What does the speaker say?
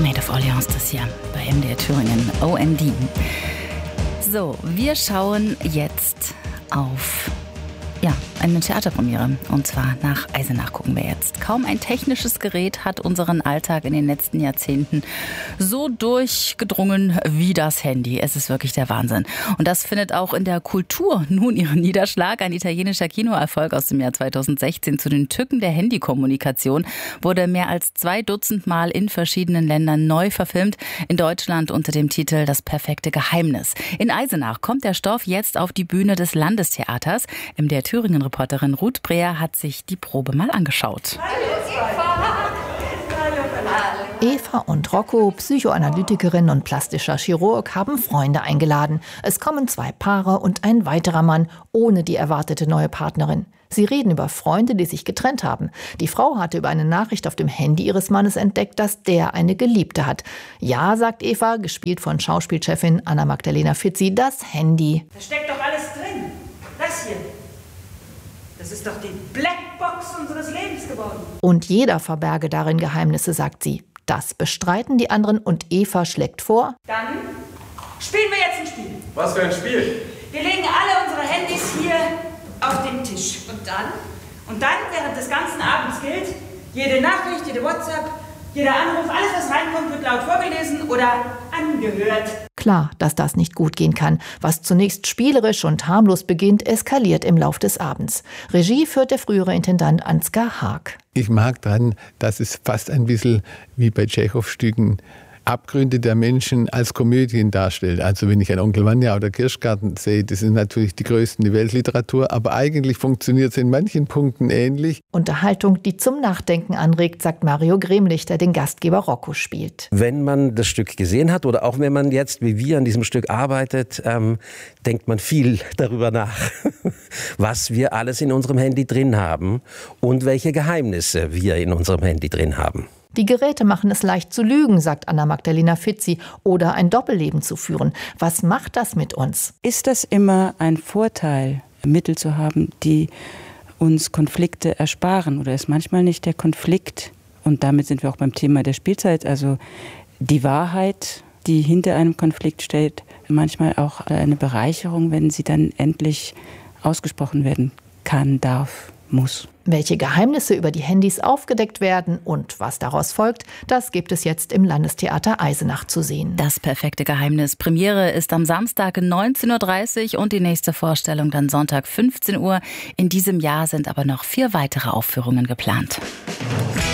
Maid of Orleans, das hier bei MDR Thüringen, OMD. So, wir schauen jetzt auf eine Theaterpremiere. Und zwar nach Eisenach gucken wir jetzt. Kaum ein technisches Gerät hat unseren Alltag in den letzten Jahrzehnten so durchgedrungen wie das Handy. Es ist wirklich der Wahnsinn. Und das findet auch in der Kultur nun ihren Niederschlag. Ein italienischer Kinoerfolg aus dem Jahr 2016 zu den Tücken der Handykommunikation wurde mehr als 2 Dutzend Mal in verschiedenen Ländern neu verfilmt. In Deutschland unter dem Titel Das perfekte Geheimnis. In Eisenach kommt der Stoff jetzt auf die Bühne des Landestheaters. Der Thüringen-Reporterin Ruth Breher hat sich die Probe mal angeschaut. Eva und Rocco, Psychoanalytikerin und plastischer Chirurg, haben Freunde eingeladen. Es kommen 2 Paare und ein weiterer Mann ohne die erwartete neue Partnerin. Sie reden über Freunde, die sich getrennt haben. Die Frau hatte über eine Nachricht auf dem Handy ihres Mannes entdeckt, dass der eine Geliebte hat. Ja, sagt Eva, gespielt von Schauspielchefin Anna-Magdalena Fitzi, das Handy. Da steckt doch alles drin. Das hier. Das ist doch die Blackbox unseres Lebens geworden. Und jeder verberge darin Geheimnisse, sagt sie. Das bestreiten die anderen und Eva schlägt vor. Dann spielen wir jetzt ein Spiel. Was für ein Spiel? Wir legen alle unsere Handys hier auf den Tisch. Und dann? Und dann, während des ganzen Abends gilt, jede Nachricht, jede WhatsApp, jeder Anruf, alles was reinkommt, wird laut vorgelesen oder angehört. Klar, dass das nicht gut gehen kann. Was zunächst spielerisch und harmlos beginnt, eskaliert im Lauf des Abends. Regie führt der frühere Intendant Ansgar Haag. Ich mag daran, dass es fast ein bisschen wie bei Tschechow-Stücken Abgründe der Menschen als Komödien darstellt. Also wenn ich an Onkel Vanya oder Kirschgarten sehe, das sind natürlich die größten der Weltliteratur, aber eigentlich funktioniert es in manchen Punkten ähnlich. Unterhaltung, die zum Nachdenken anregt, sagt Mario Gremlich, der den Gastgeber Rocco spielt. Wenn man das Stück gesehen hat oder auch wenn man jetzt, wie wir, an diesem Stück arbeitet, denkt man viel darüber nach, was wir alles in unserem Handy drin haben und welche Geheimnisse wir in unserem Handy drin haben. Die Geräte machen es leicht zu lügen, sagt Anna-Magdalena Fitzi, oder ein Doppelleben zu führen. Was macht das mit uns? Ist das immer ein Vorteil, Mittel zu haben, die uns Konflikte ersparen? Oder ist manchmal nicht der Konflikt, und damit sind wir auch beim Thema der Spielzeit, also die Wahrheit, die hinter einem Konflikt steht, manchmal auch eine Bereicherung, wenn sie dann endlich ausgesprochen werden kann, darf, muss. Welche Geheimnisse über die Handys aufgedeckt werden und was daraus folgt, das gibt es jetzt im Landestheater Eisenach zu sehen. Das perfekte Geheimnis. Premiere ist am Samstag 19.30 Uhr und die nächste Vorstellung dann Sonntag 15 Uhr. In diesem Jahr sind aber noch 4 weitere Aufführungen geplant.